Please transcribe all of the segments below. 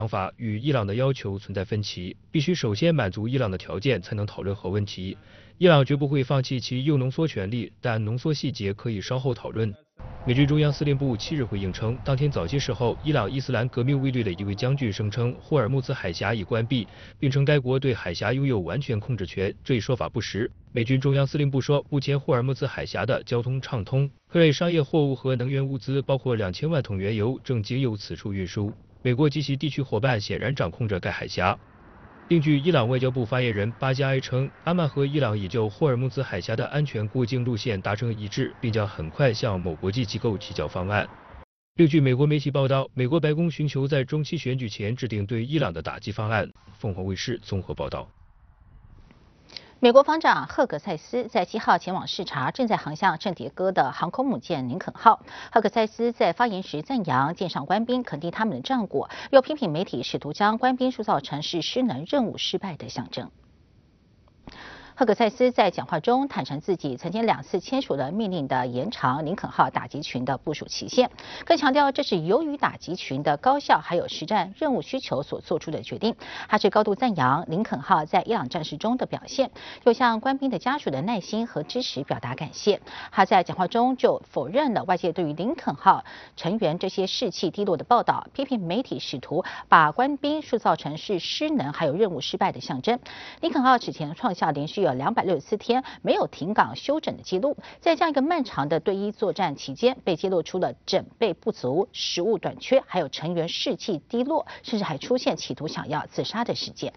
想法与伊朗的要求存在分歧，必须首先满足伊朗的条件，才能讨论核问题。伊朗绝不会放弃其铀浓缩权利，但浓缩细节可以稍后讨论。美军中央司令部7日回应称，当天早些时候，伊朗伊斯兰革命卫队的一位将军声称霍尔木兹海峡已关闭，并称该国对海峡拥有完全控制权，这一说法不实。美军中央司令部说，目前霍尔木兹海峡的交通畅通，各类商业货物和能源物资，包括2000万桶原油，正经由此处运输。美国及其地区伙伴显然掌控着该海峡。另据伊朗外交部发言人巴加埃称，阿曼和伊朗已就霍尔木兹海峡的安全过境路线达成一致，并将很快向某国际机构提交方案。另据美国媒体报道，美国白宫寻求在中期选举前制定对伊朗的打击方案。凤凰卫视综合报道。 美国防长赫格塞斯在7号前往视察正在航向圣迭戈的航空母舰林肯号。赫格塞斯在发言时赞扬舰上官兵，肯定他们的战果，又批评媒体试图将官兵塑造成是失能、任务失败的象征。赫格塞斯在讲话中坦诚自己曾经2次签署了命令的延长林肯号打击群的部署期限，更强调这是由于打击群的高效还有实战任务需求所做出的决定。他是高度赞扬林肯号在伊朗战事中的表现，又向官兵的家属的耐心和支持表达感谢。他在讲话中就否认了外界对于林肯号成员这些士气低落的报道，批评媒体试图把官兵塑造成是失能还有任务失败的象征。林肯号此前创下连续有264天没有停港休整的记录，在这样一个漫长的对伊作战期间，被揭露出了整备不足、食物短缺，还有成员士气低落，甚至还出现企图想要自杀的事件。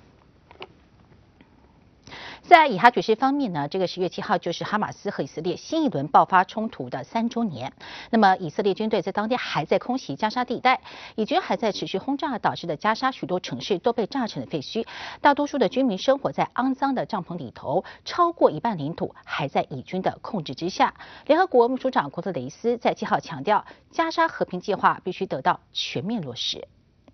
在以哈局势方面呢，这个10月7号就是哈马斯和以色列新一轮爆发冲突的3周年。那么以色列军队在当天还在空袭加沙地带，以军还在持续轰炸，导致的加沙许多城市都被炸成了废墟，大多数的居民生活在肮脏的帐篷里头，超过一半领土还在以军的控制之下。联合国秘书长古特雷斯在7号强调，加沙和平计划必须得到全面落实。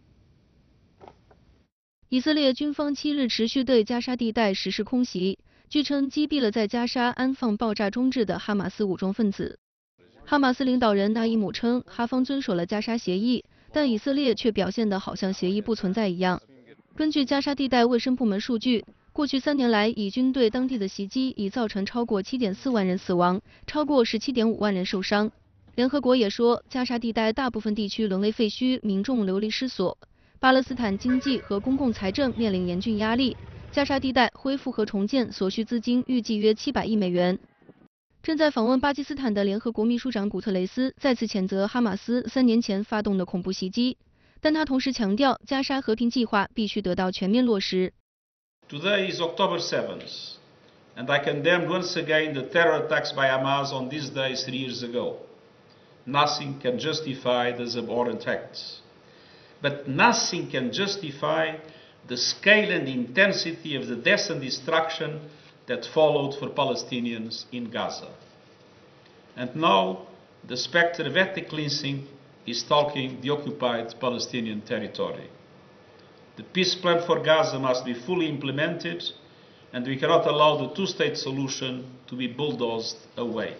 以色列军方7日持续对加沙地带实施空袭，据称击毙了在加沙安放爆炸装置的哈马斯武装分子。哈马斯领导人纳伊姆称，哈方遵守了加沙协议，但以色列却表现得好像协议不存在一样。根据加沙地带卫生部门数据，过去3年来，以军对当地的袭击已造成超过7.4万人死亡，超过17.5万人受伤。联合国也说，加沙地带大部分地区沦为废墟，民众流离失所。巴勒斯坦经济和公共财政面临严峻压力，加沙地带恢复和重建所需资金预计约700亿美元。正在访问巴基斯坦的联合国秘书长古特雷斯再次谴责哈马斯3年前发动的恐怖袭击，但他同时强调，加沙和平计划必须得到全面落实。 Today is October 7th, and I condemned once again the terror attacks by Hamas on this day 3 years ago. Nothing can justify these abhorrent acts. But nothing can justify the scale and intensity of the death and destruction that followed for Palestinians in Gaza. And now the spectre of ethnic cleansing is stalking the occupied Palestinian territory. The peace plan for Gaza must be fully implemented, and we cannot allow the two-state solution to be bulldozed away.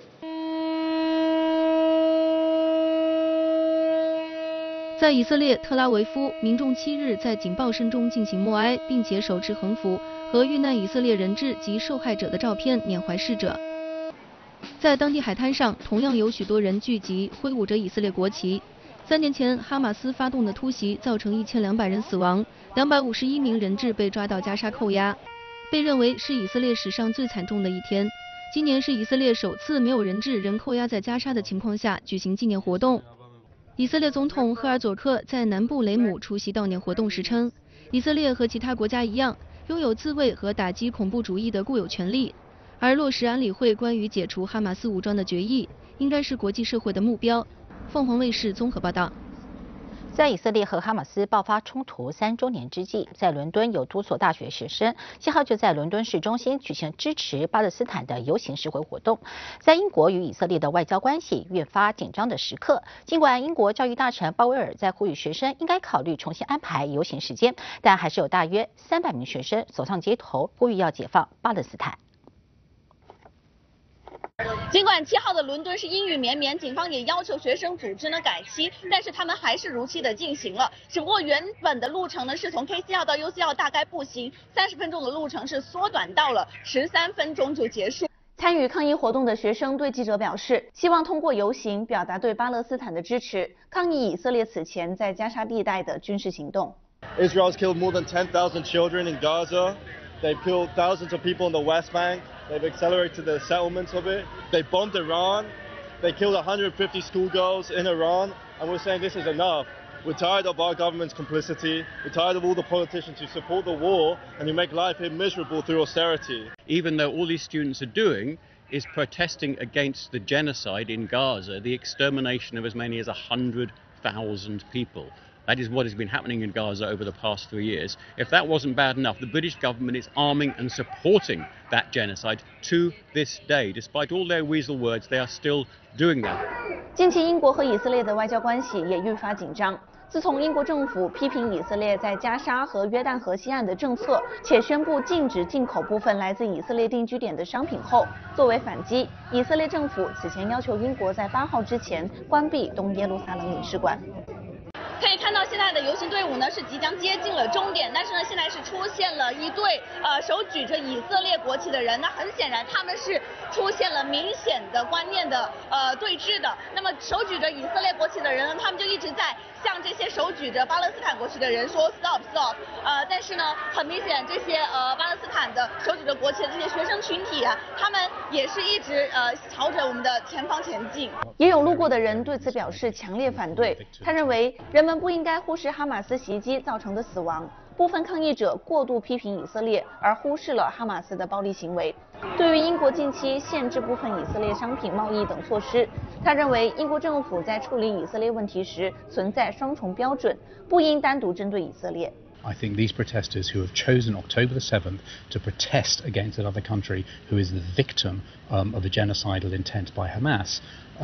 在以色列特拉维夫，民众7日在警报声中进行默哀，并且手持横幅和遇难以色列人质及受害者的照片缅怀逝者。在当地海滩上，同样有许多人聚集，挥舞着以色列国旗。3年前，哈马斯发动的突袭造成1200人死亡，251名人质被抓到加沙扣押，被认为是以色列史上最惨重的一天。今年是以色列首次没有人质仍扣押在加沙的情况下举行纪念活动。以色列总统赫尔佐克在南部雷姆出席悼念活动时称，以色列和其他国家一样，拥有自卫和打击恐怖主义的固有权利，而落实安理会关于解除哈马斯武装的决议，应该是国际社会的目标。凤凰卫视综合报道。 在以色列和哈马斯爆发冲突3周年之际，在伦敦有多所大学学生7号就在伦敦市中心举行支持巴勒斯坦的游行示威活动。在英国与以色列的外交关系越发紧张的时刻，尽管英国教育大臣鲍威尔在呼吁学生应该考虑重新安排游行时间，但还是有大约300名学生走上街头，呼吁要解放巴勒斯坦。 尽管7号的伦敦是阴雨绵绵，警方也要求学生组织呢改期，但是他们还是如期的进行了。只不过原本的路程呢是从 KC 号到 UC 号大概步行30分钟的路程，是缩短到了13分钟就结束。 参与抗议活动的学生对记者表示，希望通过游行表达对巴勒斯坦的支持，抗议以色列此前在加沙地带的军事行动。 Israel's killed more than 10,000 children in Gaza. They've killed thousands of people in the West Bank. They've accelerated the settlements of it. They bombed Iran. They killed 150 schoolgirls in Iran. And we're saying this is enough. We're tired of our government's complicity. We're tired of all the politicians who support the war and who make life here miserable through austerity. Even though all these students are doing is protesting against the genocide in Gaza, the extermination of as many as 100,000 people. That is what has been happening in Gaza over the past 3 years. If that wasn't bad enough, the British government is arming and supporting that genocide to this day. Despite all their weasel words, they are still doing that. 近期，英国和以色列的外交关系也愈发紧张。自从英国政府批评以色列在加沙和约旦河西岸的政策，且宣布禁止进口部分来自以色列定居点的商品后，作为反击，以色列政府此前要求英国在8号之前关闭东耶路撒冷领事馆。 可以看到，现在的游行队伍呢是即将接近了终点，但是呢，现在是出现了一队手举着以色列国旗的人。那很显然，他们是出现了明显的观念的对峙的。那么，手举着以色列国旗的人呢，他们就一直在向这些手举着巴勒斯坦国旗的人说 stop stop。但是呢，很明显，这些巴勒斯坦的手举着国旗的这些学生群体啊，他们也是一直朝着我们的前方前进。 也有路过的人对此表示强烈反对，他认为人们不应该忽视哈马斯袭击造成的死亡。部分抗议者过度批评以色列，而忽视了哈马斯的暴力行为。对于英国近期限制部分以色列商品贸易等措施，他认为英国政府在处理以色列问题时存在双重标准，不应单独针对以色列。 I think these protesters who have chosen October the 7th to protest against another country who is the victim of a genocidal intent by Hamas,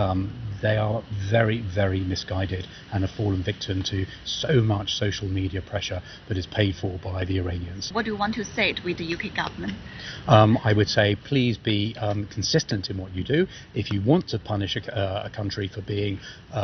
they are very, very misguided and have fallen victim to so much social media pressure that is paid for by the Iranians. What do you want to say with the UK government? I would say please be consistent in what you do. If you want to punish a country for being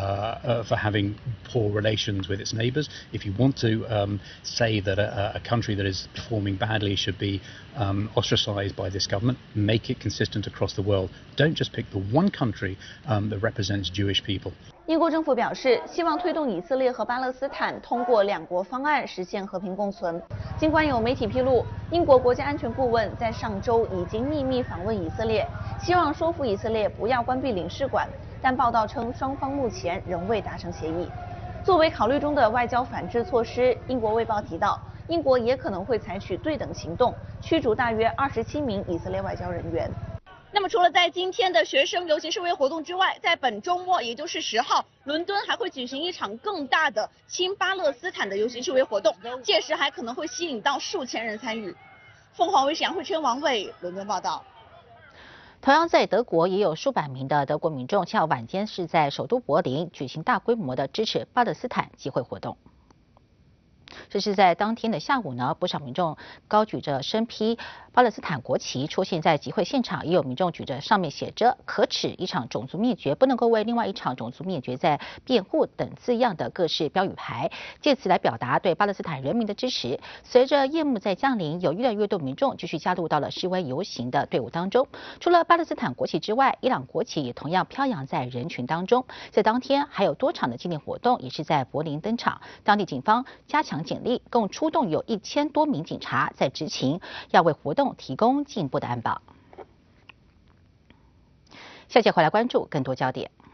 for having poor relations with its neighbours, if you want to say that a country that is performing badly should be ostracised by this government, make it consistent across the world. Don't just pick the one country that represents Jewish people. 英国政府表示，希望推动以色列和巴勒斯坦通过两国方案实现和平共存。尽管有媒体披露，英国国家安全顾问在上周已经秘密访问以色列，希望说服以色列不要关闭领事馆，但报道称双方目前仍未达成协议。作为考虑中的外交反制措施，英国卫报提到，英国也可能会采取对等行动，驱逐大约27名以色列外交人员。 那么除了在今天的学生游行示威活动之外，在本周末，也就是10号，伦敦还会举行一场更大的亲巴勒斯坦的游行示威活动，届时还可能会吸引到数千人参与。凤凰卫视杨慧琛、王伟伦敦报道。 同样在德国，也有数百名的德国民众7号晚间是在首都柏林举行大规模的支持巴勒斯坦集会活动。这是在当天的下午呢，不少民众高举着身披巴勒斯坦国旗出现在集会现场，也有民众举着上面写着"可耻一场种族灭绝，不能够为另外一场种族灭绝在辩护"等字样的各式标语牌，借此来表达对巴勒斯坦人民的支持。随着夜幕在降临，有越来越多民众继续加入到了示威游行的队伍当中。除了巴勒斯坦国旗之外，伊朗国旗也同样飘扬在人群当中。在当天还有多场的纪念活动也是在柏林登场，当地警方加强警力，共出动有1000多名警察在执勤，要为活动提供进一步的安保。下节回来关注更多焦点。